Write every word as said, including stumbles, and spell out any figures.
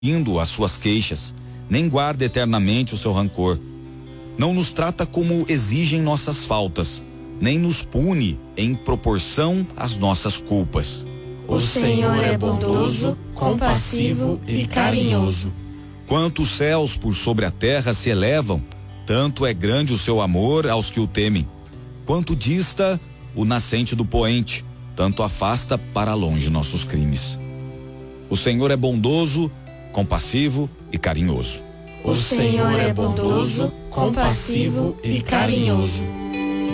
indo as suas queixas, nem guarda eternamente o seu rancor. Não nos trata como exigem nossas faltas, nem nos pune em proporção às nossas culpas. O Senhor é bondoso, compassivo e carinhoso. Quanto os céus por sobre a terra se elevam, tanto é grande o seu amor aos que o temem. Quanto dista o nascente do poente, tanto afasta para longe nossos crimes. O Senhor é bondoso, compassivo e carinhoso. O Senhor é bondoso, compassivo e carinhoso.